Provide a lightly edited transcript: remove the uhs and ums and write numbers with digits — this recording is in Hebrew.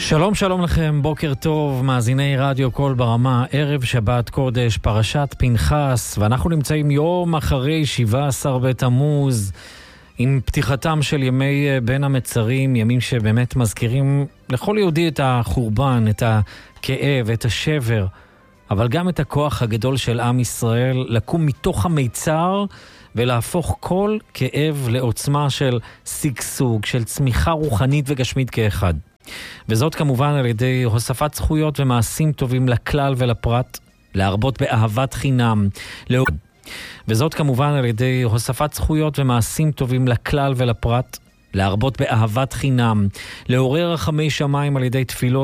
שלום שלום לכם, בוקר טוב, מאזיני רדיו קול ברמה, ערב שבת קודש, פרשת פנחס, ואנחנו נמצאים יום אחרי 17 בתמוז, עם פתיחתם של ימי בין המצרים, ימים שבאמת מזכירים לכל יהודי את החורבן, את הכאב, את השבר, אבל גם את הכוח הגדול של עם ישראל, לקום מתוך המיצר ולהפוך כל כאב לעוצמה של סגסוג, של צמיחה רוחנית וגשמית כאחד. וזאת כמובן על ידי הוספת זכויות ומעשים טובים לכלל ולפרט, להרבות באהבת חינם, וזאת כמובן על ידי הוספת זכויות ומעשים טובים לכלל ולפרט, להרבות באהבת חינם, לעורר רחמי שמיים על ידי תפילות